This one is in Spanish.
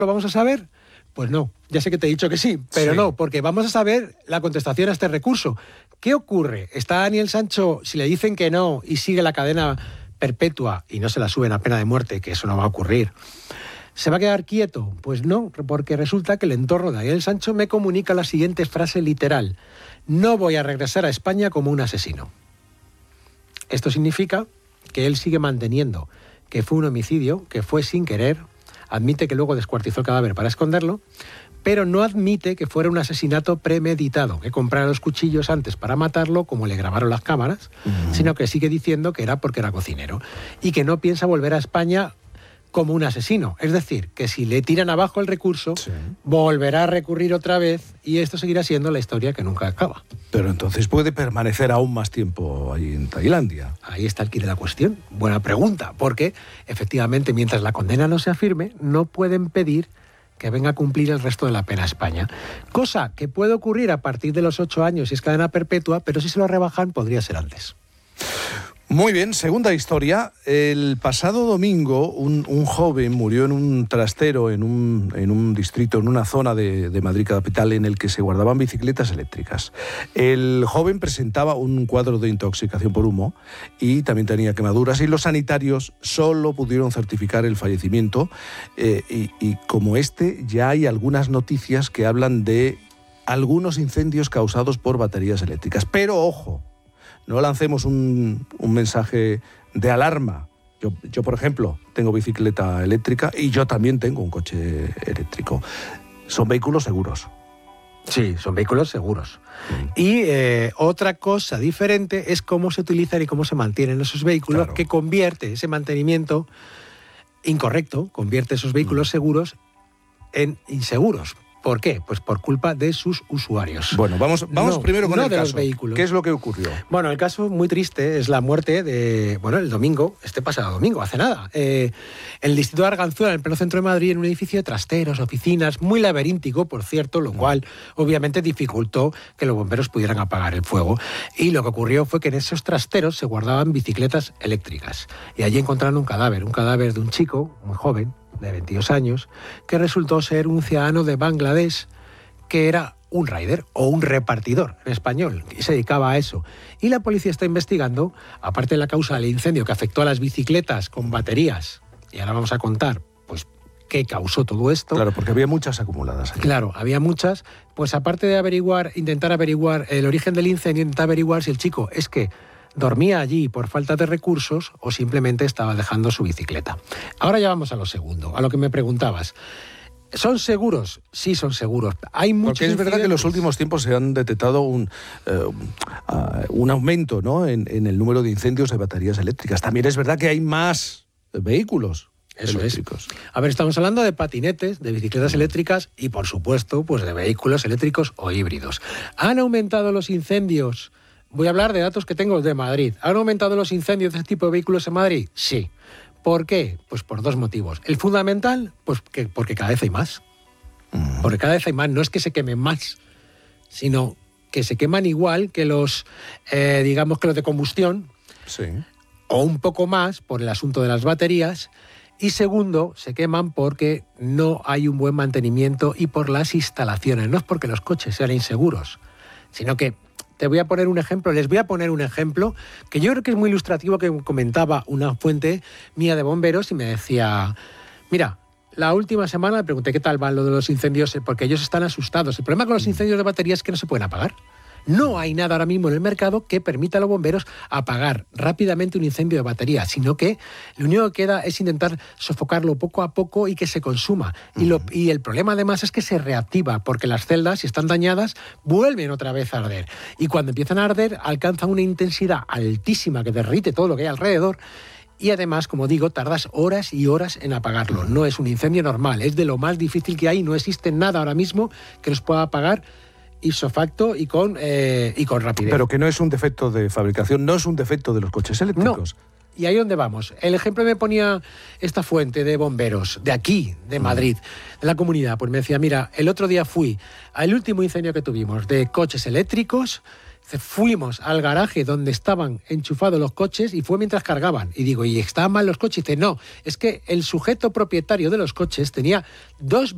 ¿Lo vamos a saber? Pues no, ya sé que te he dicho que sí, pero no, porque vamos a saber la contestación a este recurso. ¿Qué ocurre? ¿Está Daniel Sancho, si le dicen que no y sigue la cadena perpetua y no se la suben a pena de muerte, que eso no va a ocurrir, ¿se va a quedar quieto? Pues no, porque resulta que el entorno de Daniel Sancho me comunica la siguiente frase literal: no voy a regresar a España como un asesino. Esto significa que él sigue manteniendo que fue un homicidio, que fue sin querer, admite que luego descuartizó el cadáver para esconderlo, pero no admite que fuera un asesinato premeditado, que comprara los cuchillos antes para matarlo, como le grabaron las cámaras, sino que sigue diciendo que era porque era cocinero y que no piensa volver a España como un asesino. Es decir, que si le tiran abajo el recurso, volverá a recurrir otra vez y esto seguirá siendo la historia que nunca acaba. Pero entonces puede permanecer aún más tiempo ahí en Tailandia. Ahí está el quid de la cuestión. Buena pregunta, porque efectivamente mientras la condena no sea firme, no pueden pedir que venga a cumplir el resto de la pena a España. Cosa que puede ocurrir a partir de los 8 años si es cadena perpetua, pero si se lo rebajan podría ser antes. Muy bien, segunda historia. El pasado domingo un joven murió en un trastero en un distrito, en una zona de Madrid capital en el que se guardaban bicicletas eléctricas. El joven presentaba un cuadro de intoxicación por humo y también tenía quemaduras y los sanitarios solo pudieron certificar el fallecimiento y como ya hay algunas noticias que hablan de algunos incendios causados por baterías eléctricas. Pero ojo, no lancemos un mensaje de alarma. Yo, por ejemplo, tengo bicicleta eléctrica y yo también tengo un coche eléctrico. Son vehículos seguros. Sí, son vehículos seguros. Y otra cosa diferente es cómo se utilizan y cómo se mantienen esos vehículos, que convierte ese mantenimiento incorrecto, convierte esos vehículos seguros en inseguros. ¿Por qué? Pues por culpa de sus usuarios. Bueno, vamos primero con el caso. Los vehículos. ¿Qué es lo que ocurrió? Bueno, el caso muy triste es la muerte de, el domingo, pasado domingo, hace nada, en el distrito de Arganzuela, en el pleno centro de Madrid, en un edificio de trasteros, oficinas, muy laberíntico, por cierto, lo cual obviamente dificultó que los bomberos pudieran apagar el fuego. Y lo que ocurrió fue que en esos trasteros se guardaban bicicletas eléctricas. Y allí encontraron un cadáver de un chico muy joven, de 22 años, que resultó ser un ciudadano de Bangladesh que era un rider o un repartidor en español y se dedicaba a eso. Y la policía está investigando, aparte de la causa del incendio que afectó a las bicicletas con baterías, y ahora vamos a contar pues qué causó todo esto. Claro, porque había muchas acumuladas ahí. Claro, había muchas. Pues aparte de intentar averiguar el origen del incendio, intentar averiguar si el chico es que dormía allí por falta de recursos o simplemente estaba dejando su bicicleta. Ahora ya vamos a lo segundo, a lo que me preguntabas. ¿Son seguros? Sí, son seguros. Hay muchos Porque es verdad que en los últimos tiempos se han detectado un aumento, ¿no?, en el número de incendios de baterías eléctricas. También es verdad que hay más vehículos eléctricos. A ver, estamos hablando de patinetes, de bicicletas eléctricas y, por supuesto, pues de vehículos eléctricos o híbridos. ¿Han aumentado los incendios? Voy a hablar de datos que tengo de Madrid. ¿Han aumentado los incendios de este tipo de vehículos en Madrid? Sí. ¿Por qué? Pues por 2 motivos. El fundamental, pues porque cada vez hay más. Porque cada vez hay más. No es que se quemen más, sino que se queman igual que los, digamos que los de combustión, o un poco más por el asunto de las baterías. Y segundo, se queman porque no hay un buen mantenimiento y por las instalaciones. No es porque los coches sean inseguros, sino que les voy a poner un ejemplo que yo creo que es muy ilustrativo, que comentaba una fuente mía de bomberos y me decía, mira, la última semana le pregunté qué tal van lo de los incendios, porque ellos están asustados. El problema con los incendios de baterías es que no se pueden apagar. No hay nada ahora mismo en el mercado que permita a los bomberos apagar rápidamente un incendio de batería, sino que lo único que queda es intentar sofocarlo poco a poco y que se consuma. Y el problema además es que se reactiva, porque las celdas, si están dañadas, vuelven otra vez a arder. Y cuando empiezan a arder, alcanzan una intensidad altísima que derrite todo lo que hay alrededor. Y además, como digo, tardas horas y horas en apagarlo. No es un incendio normal, es de lo más difícil que hay. No existe nada ahora mismo que los pueda apagar ipso facto y con rapidez. Pero que no es un defecto de fabricación, no es un defecto de los coches eléctricos. No. ¿Y ahí dónde vamos? El ejemplo me ponía esta fuente de bomberos, de aquí, de Madrid, de la comunidad. Pues me decía, mira, el otro día fui al último incendio que tuvimos de coches eléctricos. Fuimos al garaje donde estaban enchufados los coches y fue mientras cargaban. Y digo, ¿y estaban mal los coches? Y dice, no, es que el sujeto propietario de los coches tenía 2